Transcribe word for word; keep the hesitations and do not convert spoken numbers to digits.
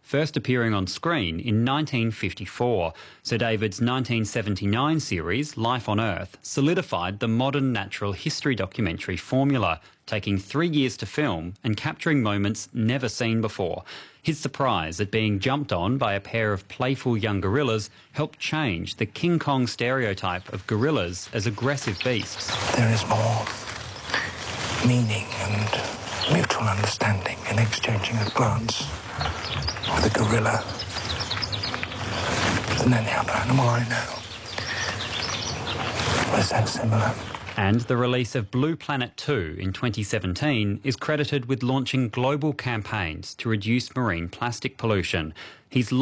first appearing on screen in nineteen fifty-four. Sir David's nineteen seventy-nine series, Life on Earth, solidified the modern natural history documentary formula, taking three years to film and capturing moments never seen before. His surprise at being jumped on by a pair of playful young gorillas helped change the King Kong stereotype of gorillas as aggressive beasts. There is more meaning and mutual understanding in exchanging a glance with a gorilla than any other animal I know. We're so similar. And the release of Blue Planet two in twenty seventeen is credited with launching global campaigns to reduce marine plastic pollution. He's